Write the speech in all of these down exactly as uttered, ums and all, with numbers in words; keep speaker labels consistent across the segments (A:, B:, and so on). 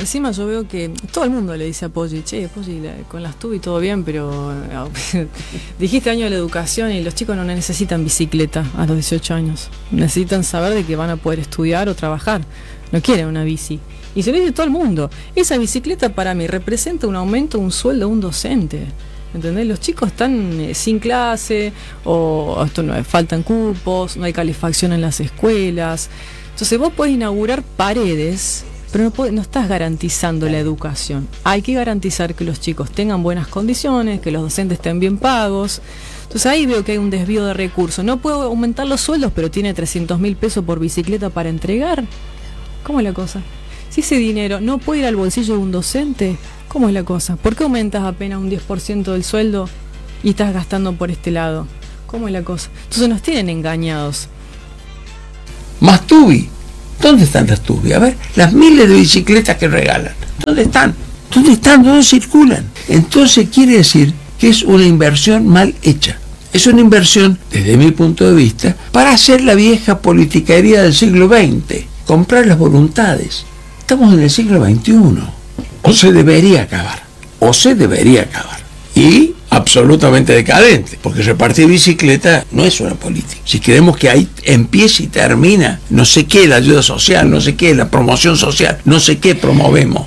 A: encima yo veo que todo el mundo le dice a Poggi, che, Poggi, con las tubi todo bien, pero dijiste año de la educación y los chicos no necesitan bicicleta a los dieciocho años. Necesitan saber de que van a poder estudiar o trabajar. No quieren una bici. Y se lo dice todo el mundo. Esa bicicleta para mí representa un aumento, un sueldo de un docente. ¿Entendés? Los chicos están eh, sin clase, o esto no, faltan cupos, no hay calefacción en las escuelas. Entonces vos podés inaugurar paredes, pero no, podés, no estás garantizando la educación. Hay que garantizar que los chicos tengan buenas condiciones, que los docentes estén bien pagos. Entonces ahí veo que hay un desvío de recursos. No puedo aumentar los sueldos, pero tiene trescientos mil pesos por bicicleta para entregar. ¿Cómo es la cosa? Si ese dinero no puede ir al bolsillo de un docente, ¿cómo es la cosa? ¿Por qué aumentas apenas un diez por ciento del sueldo y estás gastando por este lado? ¿Cómo es la cosa? Entonces nos tienen engañados.
B: Más tubi. ¿Dónde están las tubi? A ver, las miles de bicicletas que regalan. ¿Dónde están? ¿Dónde están? ¿Dónde circulan? Entonces quiere decir que es una inversión mal hecha. Es una inversión, desde mi punto de vista, para hacer la vieja politiquería del siglo veinte. Comprar las voluntades. Estamos en el siglo veintiuno. O se debería acabar. O se debería acabar. Y absolutamente decadente, porque repartir bicicleta no es una política. Si queremos que ahí empiece y termina, no sé qué, la ayuda social, no sé qué, la promoción social, no sé qué promovemos.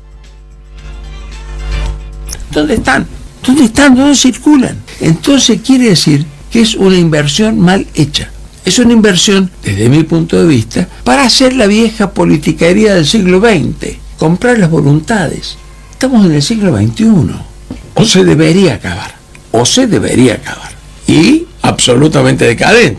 B: ¿Dónde están? ¿Dónde están? ¿Dónde circulan? Entonces quiere decir que es una inversión mal hecha. Es una inversión, desde mi punto de vista, para hacer la vieja politiquería del siglo veinte. Comprar las voluntades. Estamos en el siglo veintiuno. O se debería acabar. O se debería acabar. Y absolutamente decadente.